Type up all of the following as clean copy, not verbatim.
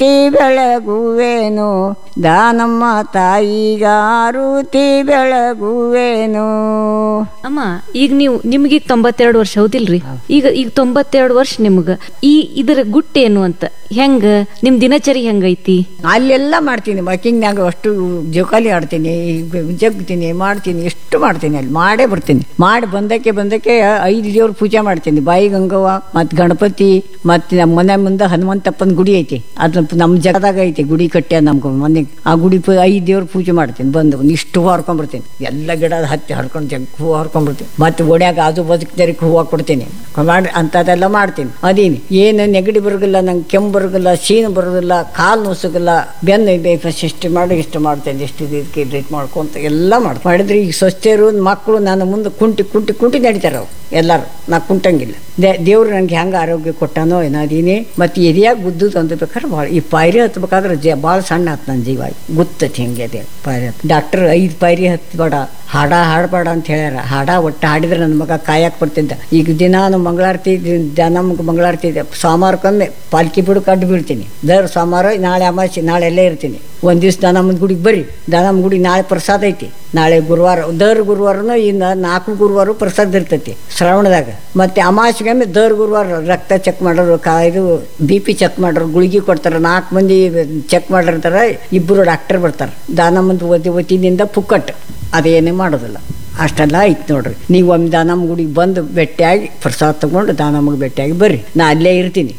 ಬೆಳಗುವೇನು ದಾನಮ್ಮ ತಾಯಿಗಾರುತಿ ಬೆಳಗುವೇನು. ಅಮ್ಮ ಈಗ ನಿಮ್ಗೆ 92 ವರ್ಷ ಹೌದಿಲ್ರಿ? ಈಗ 92 ವರ್ಷ ನಿಮ್ಗ ಇದರ ಗುಟ್ಟೇನು ಅಂತ ಹೆಂಗ ನಿಮ್ ದಿನಚರಿ ಹೆಂಗೈತಿ? ಅಲ್ಲೆಲ್ಲ ಮಾಡ್ತೀನಿ, ವಾಕಿಂಗ್ನಾಗ ಅಷ್ಟು ಜೋಕಾಲಿ ಆಡ್ತೀನಿ, ಜಗ್ತೀನಿ, ಮಾಡ್ತೀನಿ, ಎಷ್ಟು ಮಾಡ್ತೀನಿ, ಅಲ್ಲಿ ಮಾಡೇ ಬರ್ತೀನಿ. ಮಾಡಿ ಬಂದಕ್ಕೆ 5 ದೇವ್ರ ಪೂಜೆ ಮಾಡ್ತೀನಿ. ಬಾಯಿ ಗಂಗವ್ವ ಮತ್ತು ಗಣಪತಿ ಮತ್ತು ನಮ್ಮ ಮನೆ ಮುಂದೆ ಹನುಮಂತಪ್ಪನ ಗುಡಿ ಐತಿ, ಅದು ನಮ್ಮ ಜಗದಾಗ ಐತಿ ಗುಡಿ ಕಟ್ಟೆ ನಮ್ಗೆ ಮನೆಗೆ. ಆ ಗುಡಿ 5 ದೇವ್ರ ಪೂಜೆ ಮಾಡ್ತೀನಿ. ಬಂದು ಇಷ್ಟು ಹೂವು ಹರ್ಕೊಂಡ್ಬರ್ತೀನಿ, ಎಲ್ಲ ಗಿಡ ಹತ್ತಿ ಹರ್ಕೊಂಡು ಹೂವು ಹರ್ಕೊಂಡ್ಬಿಡ್ತೀನಿ. ಮತ್ತು ಓಣ್ಯಾಗ ಆಜು ಬದುಕ್ದರಿಗೆ ಹೂವು ಕೊಡ್ತೀನಿ, ಮಾಡಿ ಅಂಥದ್ದೆಲ್ಲ ಮಾಡ್ತೀನಿ. ಅದೇನು ಏನು ನೆಗಡಿ ಬರೋದಿಲ್ಲ, ನಂಗೆ ಕೆಮ್ಮು ಬರೋದಿಲ್ಲ, ಸೀನು ಬರೋದಿಲ್ಲ, ಕಾಲು ನುಸುಗಿಲ್ಲ, ಬೆನ್ನು ಇಷ್ಟು ಮಾಡಿ ಇಷ್ಟು ಮಾಡ್ತೇನೆ, ಇಷ್ಟು ಇದಕ್ಕೆ ರೇಟ್ ಮಾಡ್ಕೊಂತ ಎಲ್ಲ ಮಾಡಿದ್ರೆ ಈಗ ಸ್ವಸ್ಥರು ಮಕ್ಕಳು ನನ್ನ ಮುಂದೆ ಕುಂಟಿ ನಡೀತಾರೆ ಅವ್ರು ಎಲ್ಲರೂ. ನಾ ಕುಂಟಂಗಿಲ್ಲ. ದೇವ್ರು ನನಗೆ ಹೆಂಗೆ ಆರೋಗ್ಯ ಕೊಟ್ಟಾನೋ ಏನೋ ಅದೀನಿ. ಮತ್ತು ಎದೆಯಾಗ ಗುದ್ದು ತಂದ್ಬೇಕಾದ್ರೆ ಭಾಳ ಈ ಪಾಯ್ರಿ ಹತ್ಬೇಕಾದ್ರೆ ಭಾಳ ಸಣ್ಣ ಆಯ್ತು ನನ್ನ ಜೀವ, ಗುತ್ತತಿ ಹಿಂಗೆ ಅದೇ ಪಾಯ್ರಿ ಹತ್ತು. ಡಾಕ್ಟರ್ 5 ಪಾಯ್ರಿ ಹತ್ಬೇಡ, ಹಾಡಬೇಡ ಅಂತ ಹೇಳ್ಯಾರ. ಒಟ್ಟು ಹಾಡಿದ್ರೆ ನನ್ನ ಮಗ ಕಾಯಕ್ಕೆ ಬರ್ತಿದ್ದ. ಈಗ ದಿನ ಮಂಗಳಾರತಿ ನಮ್ಗೆ ಮಂಗಳಾರತಿ ಇದೆ, ಸೋಮವಾರಕ್ಕೊಮ್ಮೆ ಪಾಲ್ಕಿ ಬಿಡು ಕಡ್ಡು ಬೀಳ್ತೀನಿ. ಸೋಮವಾರ, ನಾಳೆ ಅಮಾವಾಸ್ಯೆ, ನಾಳೆ ಎಲ್ಲೇ ಇರ್ತೀನಿ. ಒಂದು ದಿವ್ಸ ದಾನಮ್ಮನ ಗುಡಿಗೆ ಬರ್ರಿ, ದಾನಮ್ಮ ಗುಡಿ ನಾಳೆ ಪ್ರಸಾದ ಐತಿ. ನಾಳೆ ಗುರುವಾರ, ಗುರುವಾರನೂ ಇನ್ನು 4 ಗುರುವಾರ ಪ್ರಸಾದ ಇರ್ತೈತಿ ಶ್ರಾವಣದಾಗ. ಮತ್ತು ಅಮಾವಾಸ್ಯೆಗೊಮ್ಮೆ ಗುರುವಾರ ರಕ್ತ ಚೆಕ್ ಮಾಡೋರು, ಇದು BP ಚೆಕ್ ಮಾಡೋರು, ಗುಳಿಗೆ ಕೊಡ್ತಾರೆ. 4 ಮಂದಿ ಚೆಕ್ ಮಾಡಿರ್ತಾರೆ, 2 ಡಾಕ್ಟರ್ ಬರ್ತಾರೆ. ದಾನಮ್ಮನ ವತಿಯಿಂದ ಪುಕ್ಕಟ್ಟು, ಅದೇನೇ ಮಾಡೋದಿಲ್ಲ. ಅಷ್ಟೆಲ್ಲ ಐತೆ ನೋಡ್ರಿ. ನೀವು ಒಮ್ಮೆ ದಾನಮ್ಮ ಗುಡಿಗೆ ಬಂದು ಭೇಟಿಯಾಗಿ ಪ್ರಸಾದ ತಗೊಂಡು ದಾನಮ್ಮಗೆ ಭೇಟಿಯಾಗಿ ಬರ್ರಿ, ನಾ ಅಲ್ಲೇ ಇರ್ತೀನಿ.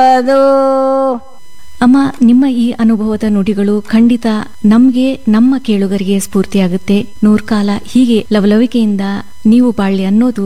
ಅಮ್ಮ, ನಿಮ್ಮ ಈ ಅನುಭವದ ನುಡಿಗಳು ಖಂಡಿತ ನಮ್ಗೆ, ನಮ್ಮ ಕೇಳುಗರಿಗೆ ಸ್ಫೂರ್ತಿಯಾಗುತ್ತೆ. 100 ಕಾಲ ಹೀಗೆ ಲವಲವಿಕೆಯಿಂದ ನೀವು ಬಾಳ್ಳಿ ಅನ್ನೋದು